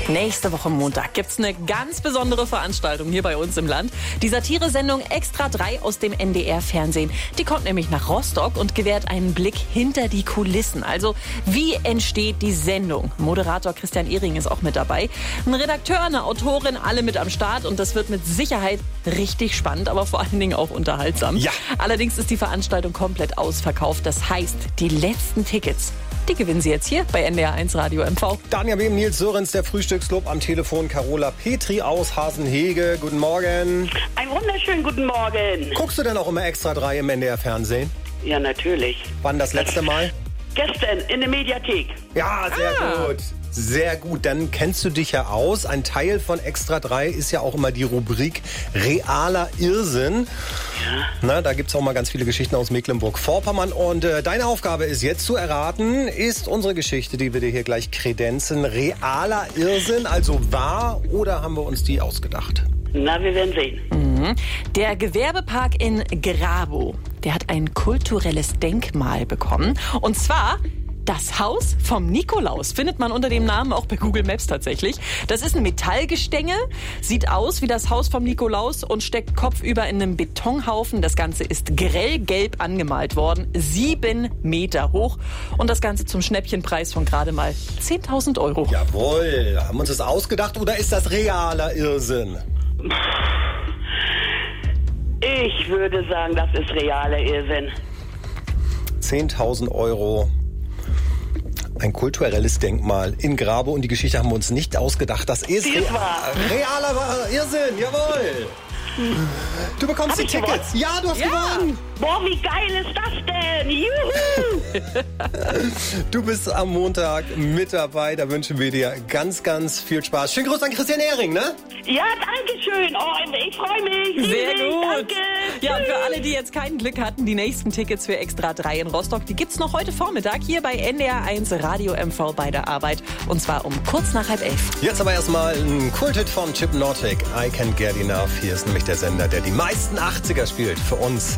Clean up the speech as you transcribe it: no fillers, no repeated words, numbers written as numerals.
Nächste Woche Montag gibt's eine ganz besondere Veranstaltung hier bei uns im Land. Die Satiresendung Extra 3 aus dem NDR-Fernsehen. Die kommt nämlich nach Rostock und gewährt einen Blick hinter die Kulissen. Also, wie entsteht die Sendung? Moderator Christian Ehring ist auch mit dabei. Ein Redakteur, eine Autorin, alle mit am Start. Und das wird mit Sicherheit richtig spannend, aber vor allen Dingen auch unterhaltsam. Ja. Allerdings ist die Veranstaltung komplett ausverkauft. Das heißt, die letzten Tickets, die gewinnen Sie jetzt hier bei NDR1 Radio MV. Daniel Behm, Nils Sörenz, der Frühstücksclub am Telefon, Carola Petri aus Hasenhege. Guten Morgen. Einen wunderschönen guten Morgen. Guckst du denn auch immer Extra 3 im NDR-Fernsehen? Ja, natürlich. Wann das letzte Mal? Gestern in der Mediathek. Ja, sehr gut. Sehr gut, dann kennst du dich ja aus. Ein Teil von Extra 3 ist ja auch immer die Rubrik realer Irrsinn. Ja. Na, da gibt es auch mal ganz viele Geschichten aus Mecklenburg-Vorpommern. Und deine Aufgabe ist jetzt zu erraten, ist unsere Geschichte, die wir dir hier gleich kredenzen, realer Irrsinn, also wahr, oder haben wir uns die ausgedacht? Na, wir werden sehen. Der Gewerbepark in Grabow, der hat ein kulturelles Denkmal bekommen. Und zwar das Haus vom Nikolaus. Findet man unter dem Namen auch bei Google Maps tatsächlich. Das ist ein Metallgestänge, sieht aus wie das Haus vom Nikolaus und steckt kopfüber in einem Betonhaufen. Das Ganze ist grellgelb angemalt worden, 7 Meter hoch. Und das Ganze zum Schnäppchenpreis von gerade mal 10.000 €. Jawohl, haben wir uns das ausgedacht oder ist das realer Irrsinn? Ich würde sagen, das ist realer Irrsinn. 10.000 €. Ein kulturelles Denkmal in Grabow und die Geschichte haben wir uns nicht ausgedacht. Das ist realer Irrsinn, jawohl. Du bekommst die Tickets. Gewonnen? Ja, du hast gewonnen. Boah, wie geil ist das denn? Juhu! Du bist am Montag mit dabei. Da wünschen wir dir ganz, ganz viel Spaß. Schönen Gruß an Christian Ehring, ne? Ja, danke schön. Oh, ich freue mich. Sehr riesig. gut. Danke. Ja, und für alle, die jetzt kein Glück hatten, die nächsten Tickets für Extra 3 in Rostock, die gibt's noch heute Vormittag hier bei NDR1 Radio MV bei der Arbeit. Und zwar um kurz nach 10:30. Jetzt aber erstmal ein Kulthit von Hypnotic. I Can't Get Enough. Hier ist nämlich der Sender, der die meisten 80er spielt für uns.